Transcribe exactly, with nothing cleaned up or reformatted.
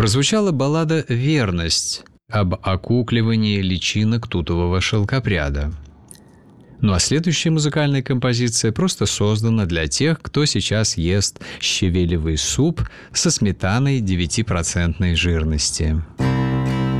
Прозвучала баллада «Верность» об окукливании личинок тутового шелкопряда. Ну а следующая музыкальная композиция просто создана для тех, кто сейчас ест щавелевый суп со сметаной девятипроцентной жирности.